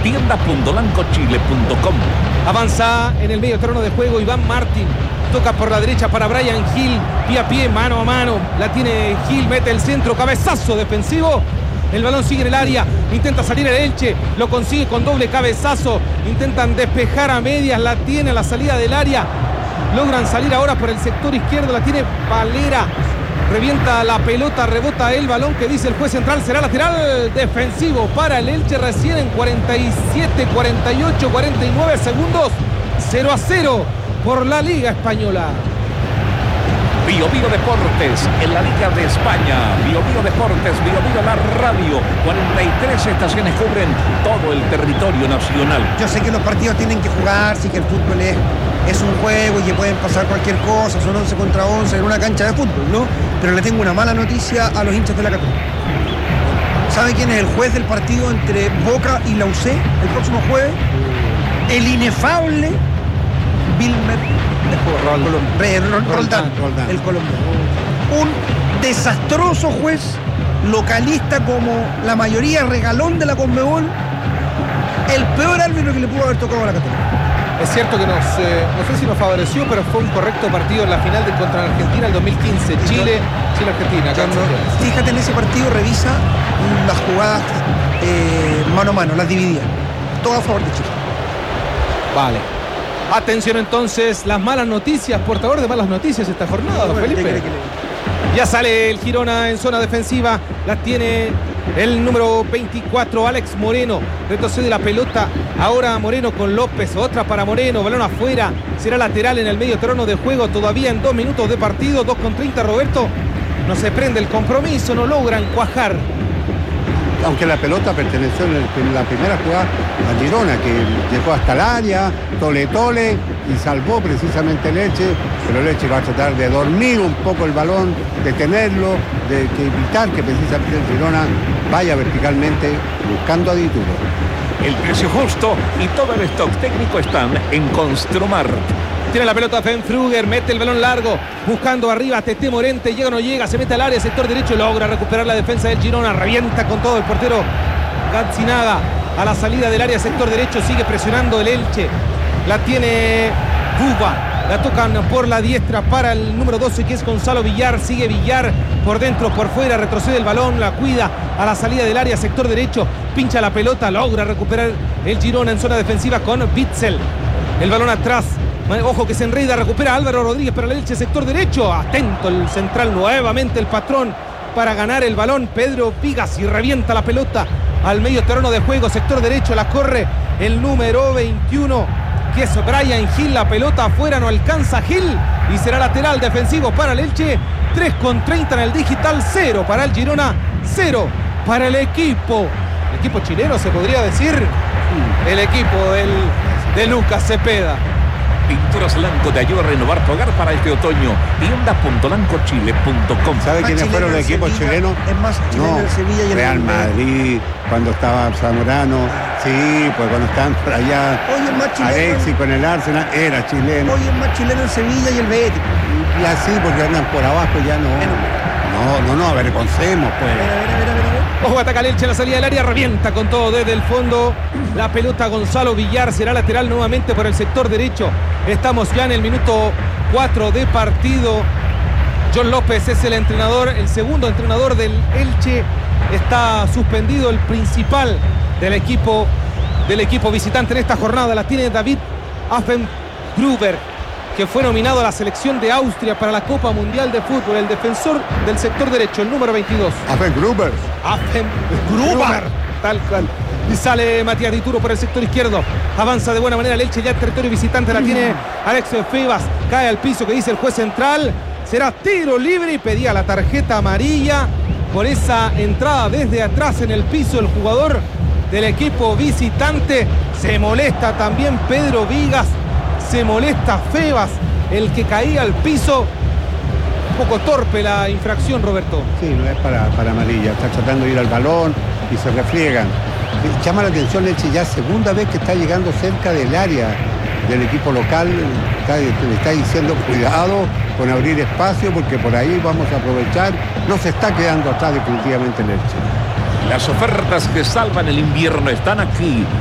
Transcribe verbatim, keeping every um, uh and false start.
tienda punto lanco chile punto com. Avanza en el medio terreno de juego Iván Martín. Toca por la derecha para Brian Gil. Pie a pie, mano a mano. La tiene Gil, mete el centro, cabezazo defensivo. El balón sigue en el área. Intenta salir el Elche. Lo consigue con doble cabezazo. Intentan despejar a medias. La tiene a la salida del área. Logran salir ahora por el sector izquierdo. La tiene Valera. Revienta la pelota, rebota el balón que dice el juez central. Será lateral defensivo para el Elche recién en cuarenta y siete, cuarenta y ocho, cuarenta y nueve segundos. cero a cero por la Liga Española. Bio Bio Deportes en la Liga de España. Bio Bio Deportes, Bio Bio la radio. cuarenta y tres estaciones cubren todo el territorio nacional. Yo sé que los partidos tienen que jugarse y que el fútbol es, es un juego y que pueden pasar cualquier cosa. Son once contra once en una cancha de fútbol, ¿no? Pero le tengo una mala noticia a los hinchas de la Católica. ¿Sabe quién es el juez del partido entre Boca y la U C el próximo jueves? El inefable Wilmer Roldán, Roldán, Roldán, el colombiano. Un desastroso juez, localista como la mayoría, regalón de la Conmebol. El peor árbitro que le pudo haber tocado a la Católica. Es cierto que nos, eh, no sé si nos favoreció, pero fue un correcto partido en la final de contra Argentina el dos mil quince. Chile, Chile-Argentina. No, fíjate en ese partido, revisa las jugadas eh, mano a mano, las dividía. Todo a favor de Chile. Vale. Atención entonces, las malas noticias, portador de malas noticias esta jornada, no, Felipe. Ya sale el Girona en zona defensiva, la tiene el número veinticuatro, Alex Moreno. Retrocede la pelota, ahora Moreno con López, otra para Moreno, balón afuera, será lateral en el medio terreno de juego, todavía en dos minutos de partido, dos con treinta, Roberto. No se prende el compromiso, no logran cuajar. Aunque la pelota perteneció en la primera jugada a Girona, que llegó hasta el área, tole tole, y salvó precisamente el Elche, pero el Elche va a tratar de dormir un poco el balón, de tenerlo, de que evitar que precisamente el Girona vaya verticalmente buscando a Dituro. El precio justo y todo el stock técnico están en Construmar. Tiene la pelota Fenfruger, mete el balón largo, buscando arriba Tete Morente, llega o no llega, se mete al área, sector derecho, logra recuperar la defensa del Girona, revienta con todo el portero Gazzinaga a la salida del área, sector derecho, sigue presionando el Elche, la tiene Buba, la tocan por la diestra para el número doce que es Gonzalo Villar, sigue Villar por dentro, por fuera, retrocede el balón, la cuida a la salida del área, sector derecho, pincha la pelota, logra recuperar el Girona en zona defensiva con Witzel, el balón atrás. Ojo que se enreda, recupera Álvaro Rodríguez para el Elche, sector derecho, atento el central, nuevamente el patrón para ganar el balón, Pedro Vigas, y revienta la pelota al medio terreno de juego, sector derecho, la corre el número veintiuno, que es Brian Gil, la pelota afuera, no alcanza Gil, y será lateral defensivo para el Elche, tres con treinta en el digital, cero para el Girona, cero para el equipo, el equipo chileno se podría decir, el equipo del, de Lucas Cepeda. Pinturas Lanco te ayuda a renovar tu hogar para este otoño. tienda punto lanco chile punto com. ¿Sabe quiénes fueron los equipos chilenos? Es más chileno no, el Sevilla y el Real Madrid, cuando estaba Zamorano, sí, pues cuando estaban por allá, hoy es más chileno, Alexis con el Arsenal, era chileno. Hoy es más chileno el Sevilla y el Betis. Y así, porque andan por abajo ya no. No, no, no, avergoncemos, pues. A ver, a ver, a ver, a ver. Ojo, ataca el Elche en la salida del área, revienta con todo desde el fondo. La pelota Gonzalo Villar, será lateral nuevamente por el sector derecho. Estamos ya en el minuto cuatro de partido. John López es el entrenador, el segundo entrenador del Elche. Está suspendido el principal del equipo, del equipo visitante en esta jornada. La tiene David Affengruber, que fue nominado a la selección de Austria para la Copa Mundial de Fútbol, el defensor del sector derecho, el número veintidós. Affengruber. Affengruber, tal cual. Y sale Matías Dituro por el sector izquierdo. Avanza de buena manera el Elche ya en territorio visitante. La tiene Alex Febas. Cae al piso que dice el juez central. Será tiro libre y pedía la tarjeta amarilla por esa entrada desde atrás en el piso. El jugador del equipo visitante. Se molesta también Pedro Vigas. Se molesta Febas, el que caía al piso. Un poco torpe la infracción, Roberto. Sí, no es para, para amarilla. Está tratando de ir al balón y se refriegan. Llama la atención Elche, ya segunda vez que está llegando cerca del área del equipo local. Está, le está diciendo cuidado con abrir espacio porque por ahí vamos a aprovechar. No se está quedando atrás definitivamente el Elche. Las ofertas que salvan el invierno están aquí.